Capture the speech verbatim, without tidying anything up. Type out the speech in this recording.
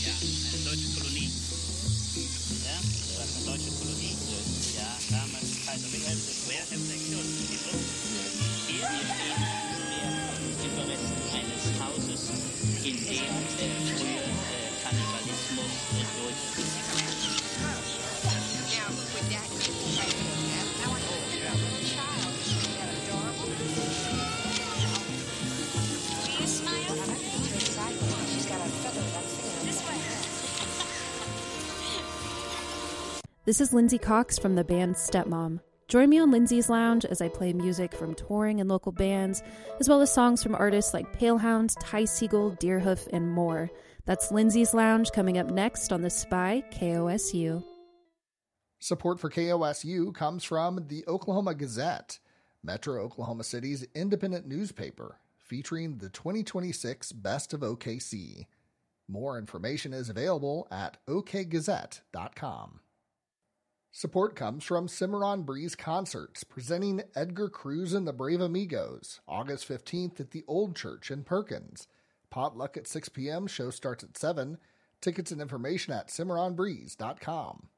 Ja, eine deutsche Kolonie. Ja, das war eine deutsche Kolonie. Ja, damals Kaiser Wilhelm, das wäre Reflexion. Hier, hier stehen die Überresten eines Hauses, in dem äh, früher äh, Kannibalismus äh, durchgeführt wurde. Now, with that, I want to think about the child. Isn't that adorable? Do you smile? I'm not going to turn sideways. She's got a feather that's this way. This is Lindsay Cox from the band Stepmom. Join me on Lindsay's Lounge as I play music from touring and local bands, as well as songs from artists like Palehound, Ty Segall, Deerhoof, and more. That's Lindsay's Lounge coming up next on The Spy, K O S U. Support for K O S U comes from the Oklahoma Gazette, Metro Oklahoma City's independent newspaper, featuring the twenty twenty-six Best of O K C. More information is available at o k gazette dot com. Support comes from Cimarron Breeze Concerts, presenting Edgar Cruz and the Brave Amigos, August fifteenth at the Old Church in Perkins. Potluck at six p.m., show starts at seven. Tickets and information at cimarron breeze dot com.